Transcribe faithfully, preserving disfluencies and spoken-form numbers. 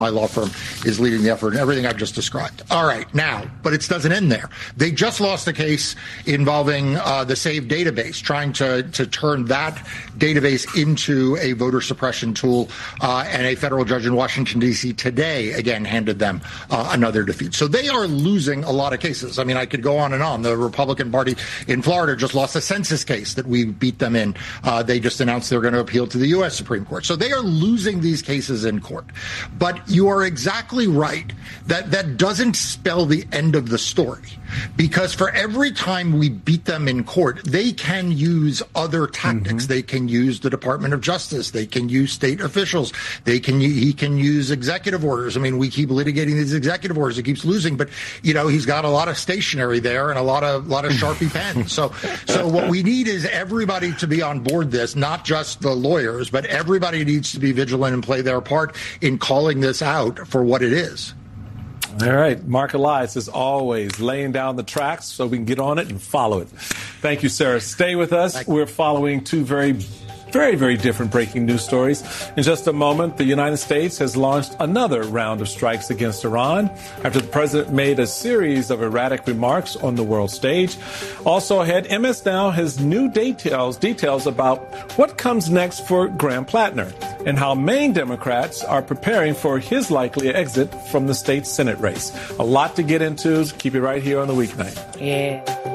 My law firm is leading the effort and everything I've just described. All right, now, but it doesn't end there. They just lost a case involving uh, the SAVE database, trying to, to turn that database into a voter suppression tool, uh, and a federal judge in Washington, D C today, again, handed them uh, another defeat. So they are losing a lot of cases. I mean, I could go on and on. The Republican Party in Florida just lost a census case that we beat them in. Uh, they just announced they're going to appeal to the U S Supreme Court. So they are losing these cases in court. But you are exactly right that that doesn't spell the end of the story, because for every time we beat them in court, they can use other tactics. Mm-hmm. They can use the Department of Justice. They can use state officials. They can he can use executive orders. I mean, we keep litigating these executive orders. He keeps losing, but you know he's got a lot of stationery there and a lot of lot of Sharpie pens. So so what we need is everybody to be on board this, not just the lawyers, but everybody needs to be vigilant and play their part in calling this out for what it is. All right. Mark Elias, is always, laying down the tracks so we can get on it and follow it. Thank you, Sarah. Stay with us. We're following two very Very, very different breaking news stories. In just a moment, the United States has launched another round of strikes against Iran after the president made a series of erratic remarks on the world stage. Also ahead, M S Now has new details, details about what comes next for Graham Plattner and how Maine Democrats are preparing for his likely exit from the state Senate race. A lot to get into. Keep it right here on The Weeknight. Yeah.